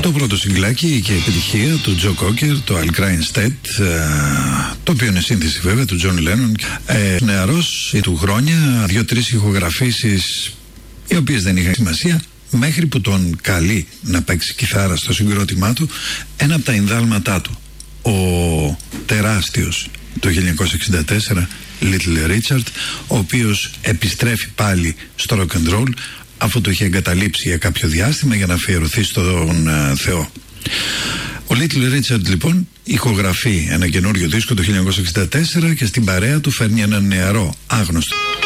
Το πρώτο συγκλάκι και επιτυχία του Τζο Κόκερ, το I'll Cry Instead, το οποίο είναι σύνθεση βέβαια του Τζον Λένον. Νεαρός του χρόνια, 2-3 ηχογραφήσεις οι οποίες δεν είχαν σημασία, μέχρι που τον καλεί να παίξει κιθάρα στο συγκρότημά του ένα από τα ενδάλματά του, ο τεράστιος το 1964 Little Richard, ο οποίος επιστρέφει πάλι στο rock and roll αφού το είχε εγκαταλείψει για κάποιο διάστημα για να αφιερωθεί στον Θεό. Ο Little Richard λοιπόν ηχογραφεί ένα καινούριο δίσκο το 1964 και στην παρέα του φέρνει έναν νεαρό άγνωστο